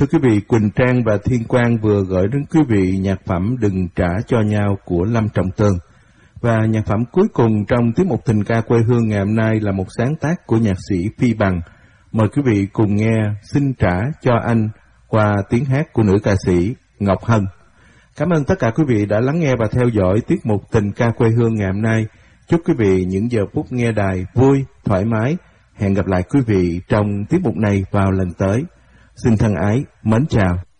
Thưa quý vị, Quỳnh Trang và Thiên Quang vừa gửi đến quý vị nhạc phẩm Đừng Trả Cho Nhau của Lâm Trọng Tơn. Và nhạc phẩm cuối cùng trong tiết mục Tình Ca Quê Hương ngày hôm nay là một sáng tác của nhạc sĩ Phi Bằng. Mời quý vị cùng nghe Xin Trả Cho Anh qua tiếng hát của nữ ca sĩ Ngọc Hân. Cảm ơn tất cả quý vị đã lắng nghe và theo dõi tiết mục Tình Ca Quê Hương ngày hôm nay. Chúc quý vị những giờ phút nghe đài vui, thoải mái. Hẹn gặp lại quý vị trong tiết mục này vào lần tới. Xin thân ái, mến chào.